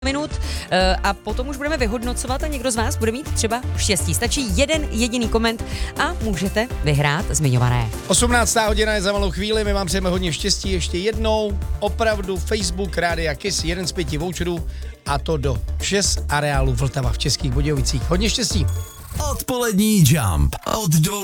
minut a potom už budeme vyhodnocovat a někdo z vás bude mít třeba štěstí. Stačí jeden jediný koment a můžete vyhrát zmiňované. 18. hodina je za malou chvíli, my vám přejeme hodně štěstí ještě jednou. Opravdu Facebook Rádia Kiss, jeden z 5 voucherů a to do 6 areálů Vltava v Českých Budějovicích. Hodně štěstí. Odpolední Jump od